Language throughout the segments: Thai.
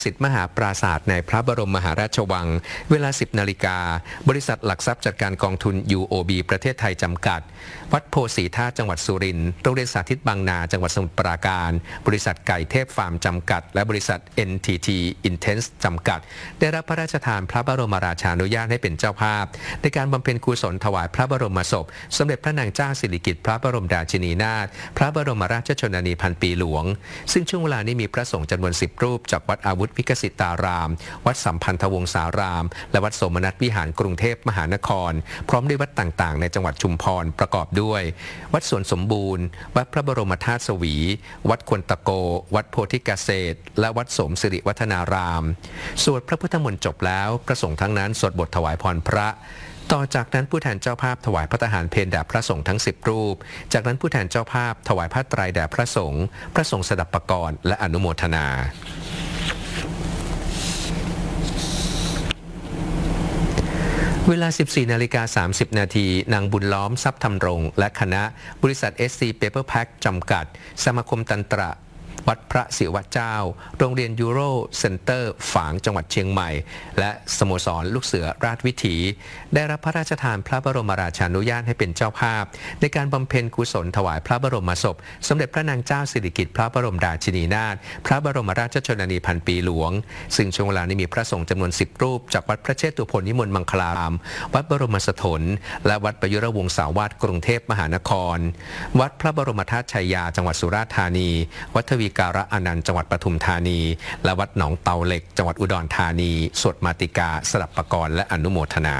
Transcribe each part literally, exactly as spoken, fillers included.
สิทธิมหาปราศาสตร์ในพระบรมมหาราชวังเวลา สิบนาฬิกาบริษัทหลักทรัพย์จัดการกองทุน ยู โอ บี ประเทศไทยจำกัดวัดโพสีท่าจังหวัดสุรินทร์โรงเรียนสาธิตบางนาจังหวัดสมุทรปราการบริษัทไก่เทพฟาร์มจำกัดและบริษัท เอ็น ที ที Intense จำกัดได้รับพระราชทานพระบรมราชานุญาตให้เป็นเจ้าภาพในการบำเพ็ญกุศลถวายพระบรมศพสมเด็จพระนางเจ้าสิริกิติ์พระบรมราชินีนาถพระบรมราชชนนีพันปีหลวงซึ่งช่วงเวลานี้มีพระสงฆ์จำนวนสิบรูปจากวัดอาวุธวิกสิตารามวัดสัมพันธวงศารามและวัดโสมนัสวิหารกรุงเทพมหานครพร้อมด้วยวัดต่างๆในจังหวัดชุมพรประกอบด้วยวัดสวนสมบูรณ์วัดพระบรมธาตุสวีวัดควนตะโกวัดโพธิเกษตรและวัดโสมสิริวัฒนารามสวดพระพุทธมนต์จบแล้วพระสงฆ์ทั้งนั้นสวดบทถวายพรพระต่อจากนั้นผู้แทนเจ้าภาพถวายพระทหารเพลแด่พระสงฆ์ทั้งสิบรูปจากนั้นผู้แทนเจ้าภาพถวายผ้าไตรแด่พระสงฆ์พระสงฆ์สดับปกรณ์และอนุโมทนาเวลา สิบสี่นาฬิกาสามสิบนาทีนางบุญล้อมทรัพย์ธำรงและคณะบริษัท เอส ซี Paper Pack จำกัดสมาคมตันตระวัดพระศิวะเจ้าโรงเรียนยูโรเซ็นเตอร์ฝางจังหวัดเชียงใหม่และสโมสรลูกเสือราชวิถีได้รับพระราชทานพระบรมราชานุญาตให้เป็นเจ้าภาพในการบำเพ็ญกุศลถวายพระบรมศพสมเด็จพระนางเจ้าสิริกิติ์พระบรมราชินีนาถพระบรมราชชนนีพันปีหลวงซึ่งช่วงเวลานี้มีพระสงฆ์จำนวนสิบรูปจากวัดพระเชตุพนนิมนต์มังคลารามวัดบรมสถนและวัดประยุรวงศาวาสกรุงเทพมหานครวัดพระบรมธาตุชัยยาจังหวัดสุราษฎร์ธานีวัดทวีการะอนันต์จังหวัดปทุมธานีและวัดหนองเตาเหล็กจังหวัดอุดรธานีสวดมาติกาสดับปกรณ์และอนุโมทนา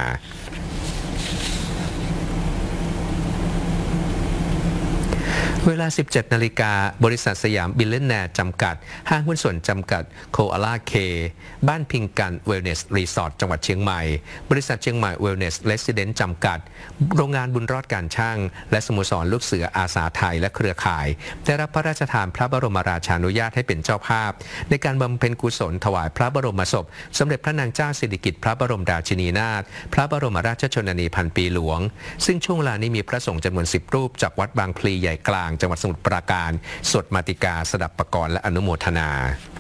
เวลา สิบเจ็ดนาฬิกาบริษัทสยามบิลเลนแนร์จำกัดห้างหุ้นส่วนจำกัดโคอาล่าเคบ้านพิงกันเวลเนสรีสอร์ทจังหวัดเชียงใหม่บริษัทเชียงใหม่เวลเนสเรสซิเดนต์จำกัดโรงงานบุญรอดการช่างและสโมสรลูกเสืออาสาไทยและเครือข่ายได้รับพระราชทานพระบรมราชานุญาตให้เป็นเจ้าภาพในการบำเพ็ญกุศลถวายพระบรมศพสมเด็จพระนางเจ้าสิริกิติ์พระบรมราชินีนาถพระบรมราชชนนีพันปีหลวงซึ่งช่วงเวลานี้มีพระสงฆ์จำนวนสิบรูปจากวัดบางพลีใหญ่กลางจังหวัดสมุทรปราการสวดมาติกาสดับปกรณ์และอนุโมทนา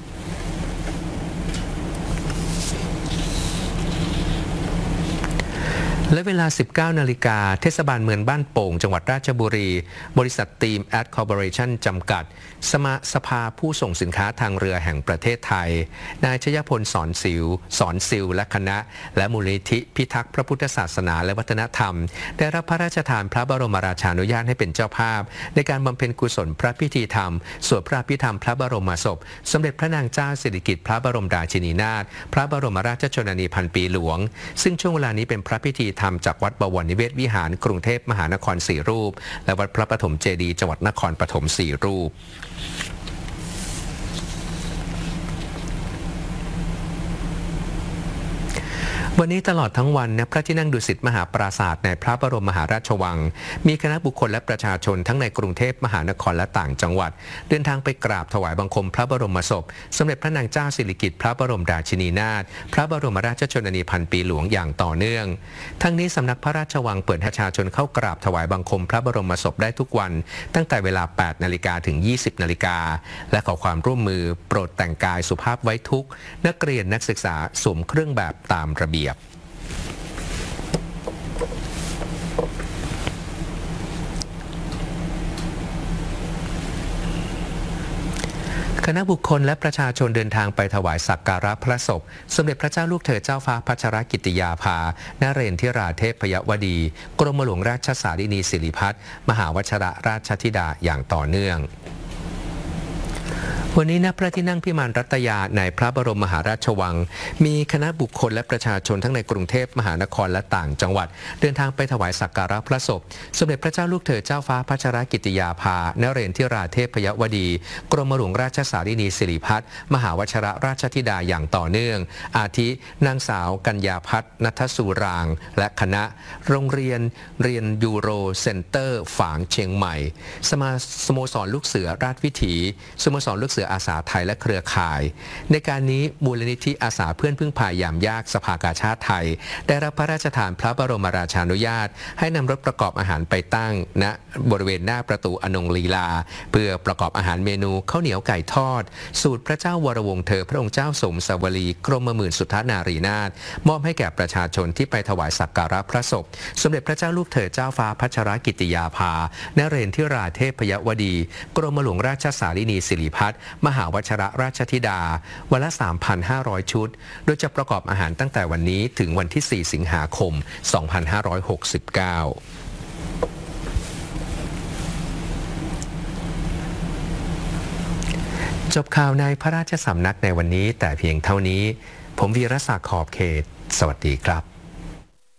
และเวลา สิบเก้านาฬิกาเทศบาลเมืองบ้านโป่งจังหวัดราชบุรีบริษัททีมแอดคอร์ปอเรชั่นจำกัดสมาสภาผู้ส่งสินค้าทางเรือแห่งประเทศไทยนายชยพลสอนสิวสอนซิวและคณะและมูลนิธิพิทักษ์พระพุทธศาสนาและวัฒนธรรมได้รับพระราชทานพระบรมราชานุญาตให้เป็นเจ้าภาพในการบำเพ็ญกุศลพระพิธีธรรมสวดพระพิธรรมพระบรมศพสมเด็จพระนางเจ้าสิริกิติ์พระบรมราชินีนาถพระบรมราชชนนีพันปีหลวงซึ่งช่วงเวลานี้เป็นพระพิธีธรรมจากวัดบวรนิเวศวิหารกรุงเทพมหานครสี่รูปและวัดพระปฐมเจดีย์จังหวัดนครปฐมสี่รูปวันนี้ตลอดทั้งวันณพระที่นั่งดุสิตมหาปราสาทในพระบรมมหาราชวังมีคณะบุคคลและประชาชนทั้งในกรุงเทพมหานครและต่างจังหวัดเดินทางไปกราบถวายบังคมพระบรมศพสมเด็จพระนางเจ้าสิริกิติ์พระบรมราชินีนาถพระบรมราชชนนีพันปีหลวงอย่างต่อเนื่องทั้งนี้สำนักพระราชวังเปิดให้ประชาชนเข้ากราบถวายบังคมพระบรมศพได้ทุกวันตั้งแต่เวลา แปดนาฬิกาถึง ยี่สิบนาฬิกาและขอความร่วมมือโปรดแต่งกายสุภาพไว้ทุกนักเรียนนักศึกษาสวมเครื่องแบบตามระเบียบคณะบุคคลและประชาชนเดินทางไปถวายสักการะพระศพสมเด็จพระเจ้าลูกเธอเจ้าฟ้าพัชรกิติยาภานเรนทิราเทพยวดีกรมหลวงราชสารินีสิริพัฒน์มหาวชรราชธิดาอย่างต่อเนื่องวันนี้ณพระที่นั่งพิมานรัตยาในพระบรมมหาราชวังมีคณะบุคคลและประชาชนทั้งในกรุงเทพมหานครและต่างจังหวัดเดินทางไปถวายสักการะพระศพสมเด็จพระเจ้าลูกเธอเจ้าฟ้าพัชรกิติยาภานเรนทิราเทพยวดีกรมหลวงราชสารินีสิริพัฒน์มหาวชรราชธิดาอย่างต่อเนื่องอาทินางสาวกัญญาพัฒน์ณัฐสุรางและคณะโรงเรียนเรียนยูโรเซ็นเตอร์ฝางเชียงใหม่สมาสโมสรลูกเสือราชวิถีสโมสรลูกเสือสืออาสาไทยและเครือข่ายในการนี้มูลนิธิอาสาเพื่อนพึ่งพายามยากสภากาชาติไทยได้รับพระราชทานพระบรมราชานุญาตให้นำรถประกอบอาหารไปตั้งณบริเวณหน้าประตูอนงลีลาเพื่อประกอบอาหารเมนูข้าวเหนียวไก่ทอดสูตรพระเจ้าวรวงศ์เธอพระองค์เจ้าสมสวลีกรมหมื่นสุทธนารีนาถมอบให้แก่ประชาชนที่ไปถวายสักการะพระศพสมเด็จพระเจ้าลูกเธอเจ้าฟ้าพัชรกิติยาภานเรนทิราเทพยวดีกรมหลวงราชสารินีสิริพัฒน์มหาวชรราชธิดาวันละ สามพันห้าร้อย ชุดโดยจะประกอบอาหารตั้งแต่วันนี้ถึงวันที่ สี่ สิงหาคม สองพันห้าร้อยหกสิบเก้าจบข่าวในพระราชสำนักในวันนี้แต่เพียงเท่านี้ผมวีรศักดิ์ขอบเขตสวัสดีครับ